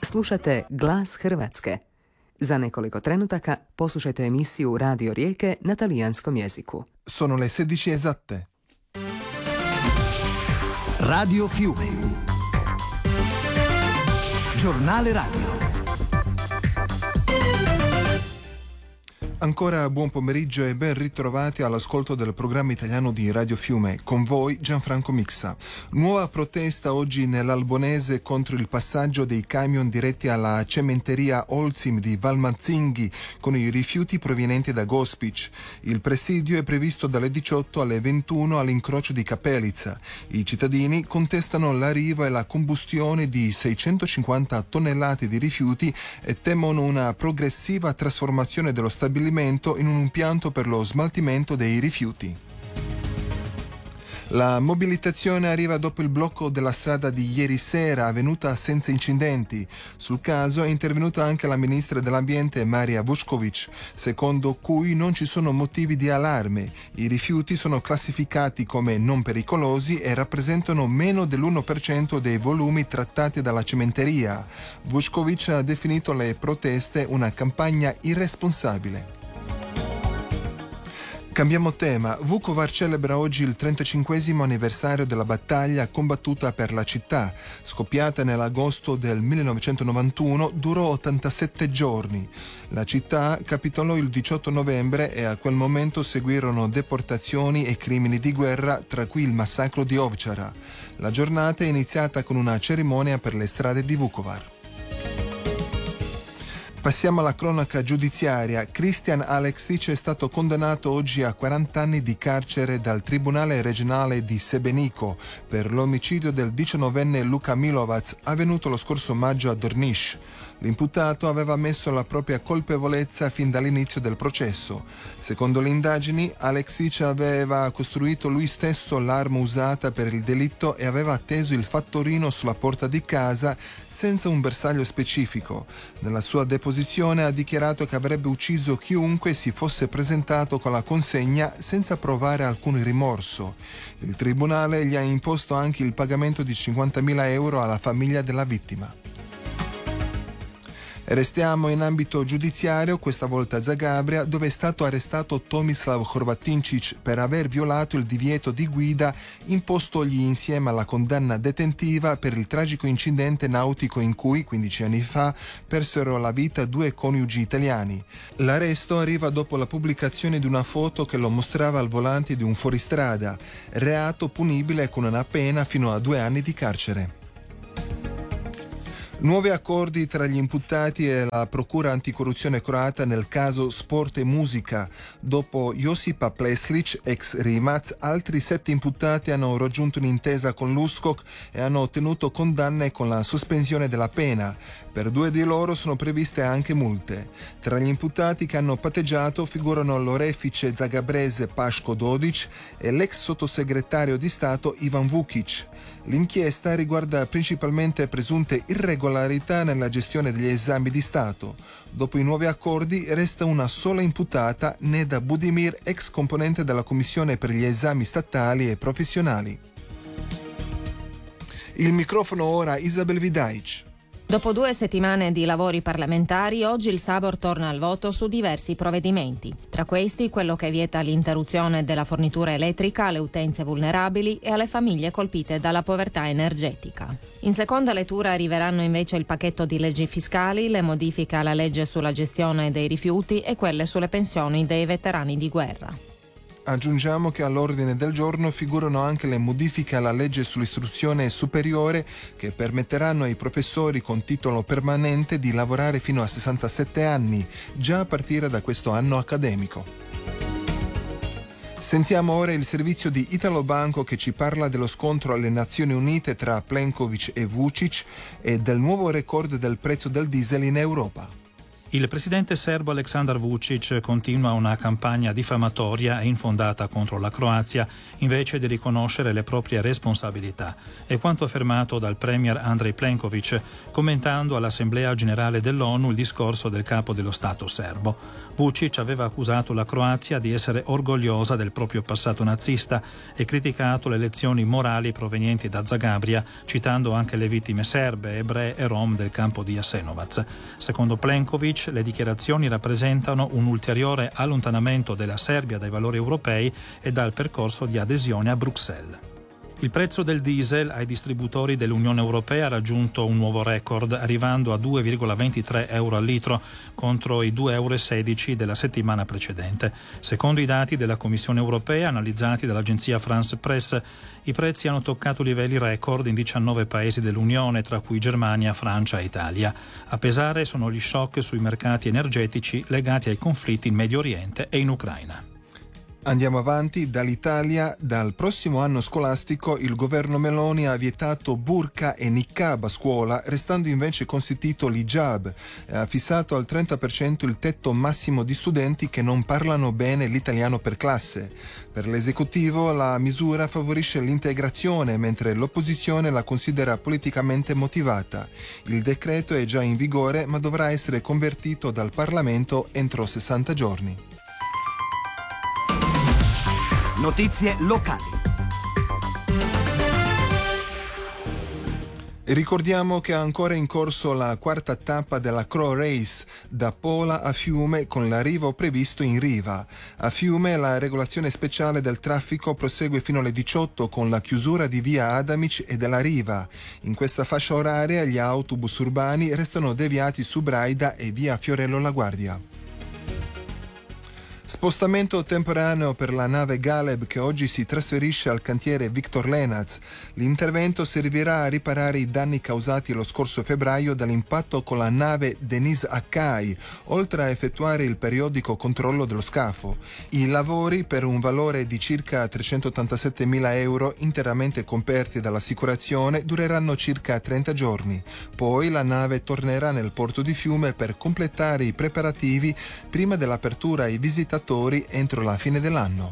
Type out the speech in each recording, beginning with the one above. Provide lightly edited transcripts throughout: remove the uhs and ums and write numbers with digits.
Slušate Glas Hrvatske. Za nekoliko trenutaka poslušajte emisiju Radio Rijeke na talijanskom jeziku. Sono le 16 esatte. Radio Fiume. Giornale radio. Ancora buon pomeriggio e ben ritrovati all'ascolto del programma italiano di Radio Fiume. Con voi Gianfranco Mixa. Nuova protesta oggi nell'Albonese contro il passaggio dei camion diretti alla cementeria Olzim di Valmazzinghi con i rifiuti provenienti da Gospic. Il presidio è previsto dalle 18 alle 21 all'incrocio di Capelizza. I cittadini contestano l'arrivo e la combustione di 650 tonnellate di rifiuti e temono una progressiva trasformazione dello stabilimento in un impianto per lo smaltimento dei rifiuti. La mobilitazione arriva dopo il blocco della strada di ieri sera, avvenuta senza incidenti. Sul caso è intervenuta anche la ministra dell'Ambiente Marija Vučković, secondo cui non ci sono motivi di allarme. I rifiuti sono classificati come non pericolosi e rappresentano meno dell'1% dei volumi trattati dalla cementeria. Vučković ha definito le proteste una campagna irresponsabile. Cambiamo tema. Vukovar celebra oggi il 35esimo anniversario della battaglia combattuta per la città. Scoppiata nell'agosto del 1991, durò 87 giorni. La città capitolò il 18 novembre e a quel momento seguirono deportazioni e crimini di guerra, tra cui il massacro di Ovčara. La giornata è iniziata con una cerimonia per le strade di Vukovar. Passiamo alla cronaca giudiziaria. Kristijan Aleksić è stato condannato oggi a 40 anni di carcere dal Tribunale regionale di Šebenik per l'omicidio del 19enne Luka Milovac avvenuto lo scorso maggio a Drniš. L'imputato aveva ammesso la propria colpevolezza fin dall'inizio del processo. Secondo le indagini, Aleksić aveva costruito lui stesso l'arma usata per il delitto e aveva atteso il fattorino sulla porta di casa senza un bersaglio specifico. Nella sua deposizione ha dichiarato che avrebbe ucciso chiunque si fosse presentato con la consegna senza provare alcun rimorso. Il tribunale gli ha imposto anche il pagamento di 50.000 euro alla famiglia della vittima. Restiamo in ambito giudiziario, questa volta a Zagabria, dove è stato arrestato Tomislav Horvatinčić per aver violato il divieto di guida impostogli insieme alla condanna detentiva per il tragico incidente nautico in cui, 15 anni fa, persero la vita 2 coniugi italiani. L'arresto arriva dopo la pubblicazione di una foto che lo mostrava al volante di un fuoristrada, reato punibile con una pena fino a 2 anni di carcere. Nuovi accordi tra gli imputati e la procura anticorruzione croata nel caso Sport e Musica. Dopo Josipa Pleslić, ex Rimac, altri 7 imputati hanno raggiunto un'intesa con l'USKOK e hanno ottenuto condanne con la sospensione della pena. Per 2 di loro sono previste anche multe. Tra gli imputati che hanno patteggiato figurano l'orefice zagabrese Paško Dodić e l'ex sottosegretario di Stato Ivan Vukic. L'inchiesta riguarda principalmente presunte irregolarità nella gestione degli esami di Stato. Dopo i nuovi accordi resta una sola imputata, Neda Budimir, ex componente della Commissione per gli esami statali e professionali. Il microfono ora a Isabel Vidaic. Dopo 2 settimane di lavori parlamentari, oggi il Sabor torna al voto su diversi provvedimenti. Tra questi, quello che vieta l'interruzione della fornitura elettrica alle utenze vulnerabili e alle famiglie colpite dalla povertà energetica. In seconda lettura arriveranno invece il pacchetto di leggi fiscali, le modifiche alla legge sulla gestione dei rifiuti e quelle sulle pensioni dei veterani di guerra. Aggiungiamo che all'ordine del giorno figurano anche le modifiche alla legge sull'istruzione superiore che permetteranno ai professori con titolo permanente di lavorare fino a 67 anni, già a partire da questo anno accademico. Sentiamo ora il servizio di Italo Banco che ci parla dello scontro alle Nazioni Unite tra Plenković e Vučić e del nuovo record del prezzo del diesel in Europa. Il presidente serbo Aleksandar Vučić continua una campagna diffamatoria e infondata contro la Croazia invece di riconoscere le proprie responsabilità. È quanto affermato dal premier Andrej Plenković commentando all'Assemblea Generale dell'ONU il discorso del capo dello Stato serbo. Vučić aveva accusato la Croazia di essere orgogliosa del proprio passato nazista e criticato le lezioni morali provenienti da Zagabria, citando anche le vittime serbe, ebree e rom del campo di Jasenovac. Secondo Plenković, le dichiarazioni rappresentano un ulteriore allontanamento della Serbia dai valori europei e dal percorso di adesione a Bruxelles. Il prezzo del diesel ai distributori dell'Unione Europea ha raggiunto un nuovo record, arrivando a 2,23 euro al litro contro i 2,16 euro della settimana precedente. Secondo i dati della Commissione Europea analizzati dall'agenzia France Press, i prezzi hanno toccato livelli record in 19 paesi dell'Unione, tra cui Germania, Francia e Italia. A pesare sono gli shock sui mercati energetici legati ai conflitti in Medio Oriente e in Ucraina. Andiamo avanti, dall'Italia. Dal prossimo anno scolastico il governo Meloni ha vietato burqa e niqab a scuola, restando invece consentito l'hijab, e ha fissato al 30% il tetto massimo di studenti che non parlano bene l'italiano per classe. Per l'esecutivo la misura favorisce l'integrazione, mentre l'opposizione la considera politicamente motivata. Il decreto è già in vigore, ma dovrà essere convertito dal Parlamento entro 60 giorni. Notizie locali. Ricordiamo che è ancora in corso la quarta tappa della Crow Race da Pola a Fiume, con l'arrivo previsto in riva. A Fiume la regolazione speciale del traffico prosegue fino alle 18 con la chiusura di via Adamic e della riva. In questa fascia oraria gli autobus urbani restano deviati su Braida e via Fiorello La Guardia. Spostamento temporaneo per la nave Galeb che oggi si trasferisce al cantiere Victor Lenaz. L'intervento servirà a riparare i danni causati lo scorso febbraio dall'impatto con la nave Denise Akai, oltre a effettuare il periodico controllo dello scafo. I lavori, per un valore di circa 387.000 euro, interamente coperti dall'assicurazione, dureranno circa 30 giorni. Poi la nave tornerà nel porto di Fiume per completare i preparativi prima dell'apertura ai visitatori entro la fine dell'anno.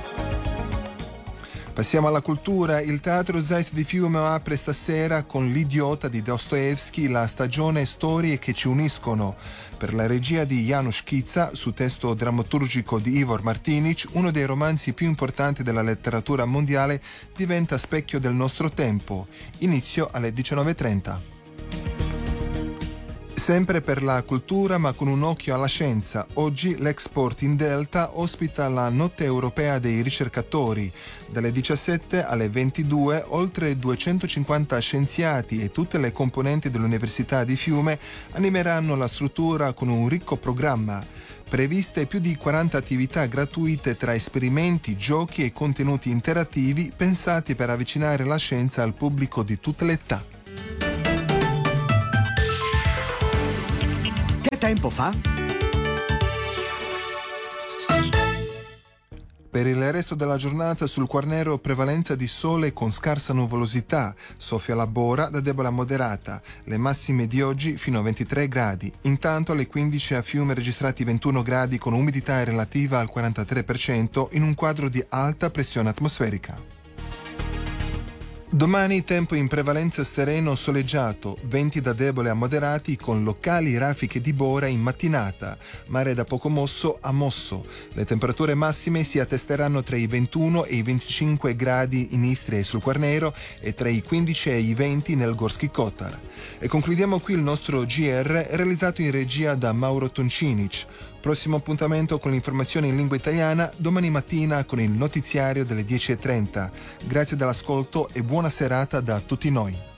Passiamo alla cultura. Il Teatro Zeiss di Fiume apre stasera con L'Idiota di Dostoevskij la stagione Storie che ci uniscono. Per la regia di Janusz Kica, su testo drammaturgico di Ivor Martinic, uno dei romanzi più importanti della letteratura mondiale diventa specchio del nostro tempo. Inizio alle 19:30. Sempre per la cultura, ma con un occhio alla scienza. Oggi l'Export in Delta ospita la Notte Europea dei Ricercatori. Dalle 17 alle 22, oltre 250 scienziati e tutte le componenti dell'Università di Fiume animeranno la struttura con un ricco programma. Previste più di 40 attività gratuite tra esperimenti, giochi e contenuti interattivi pensati per avvicinare la scienza al pubblico di tutte le età. Tempo fa? Per il resto della giornata sul Quarnero prevalenza di sole con scarsa nuvolosità, soffia la bora da debole a moderata, le massime di oggi fino a 23 gradi. Intanto alle 15 a Fiume registrati 21 gradi con umidità relativa al 43% in un quadro di alta pressione atmosferica. Domani tempo in prevalenza sereno soleggiato, venti da debole a moderati con locali raffiche di bora in mattinata, mare da poco mosso a mosso. Le temperature massime si attesteranno tra i 21 e i 25 gradi in Istria e sul Quarnero e tra i 15 e i 20 nel Gorski Kotar. E concludiamo qui il nostro GR realizzato in regia da Mauro Toncinic. Prossimo appuntamento con l'informazione in lingua italiana domani mattina con il notiziario delle 10:30. Grazie dell'ascolto e buona serata da tutti noi.